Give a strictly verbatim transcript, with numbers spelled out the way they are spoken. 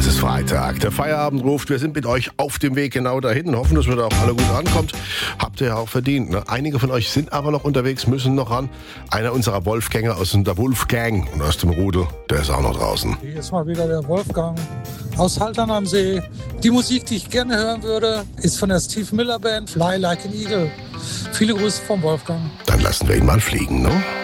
Es ist Freitag, der Feierabend ruft, wir sind mit euch auf dem Weg genau dahin und hoffen, dass wir da auch alle gut ankommt. Habt ihr ja auch verdient, ne? Einige von euch sind aber noch unterwegs, müssen noch ran. Einer unserer Wolfgänger aus der Wolfgang und aus dem Rudel, der ist auch noch draußen. Hier ist mal wieder der Wolfgang aus Haltern am See. Die Musik, die ich gerne hören würde, ist von der Steve Miller Band Fly Like an Eagle. Viele Grüße vom Wolfgang. Dann lassen wir ihn mal fliegen, ne?